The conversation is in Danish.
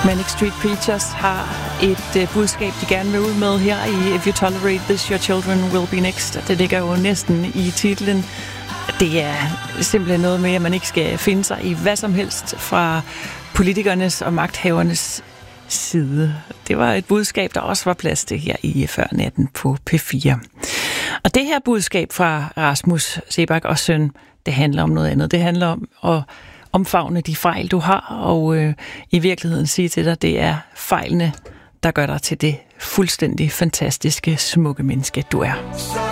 Manic Street Preachers har et budskab, de gerne vil ud med her i If You Tolerate This, Your Children Will Be Next. Det ligger jo næsten i titlen. Det er simpelthen noget med, at man ikke skal finde sig i hvad som helst fra politikernes og magthavernes side. Det var et budskab, der også var plads til her i Før Natten på P4. Og det her budskab fra Rasmus Seebach og søn, det handler om noget andet. Det handler om at omfavne de fejl, du har, og i virkeligheden sige til dig, det er fejlene, der gør dig til det fuldstændig fantastiske, smukke menneske, du er.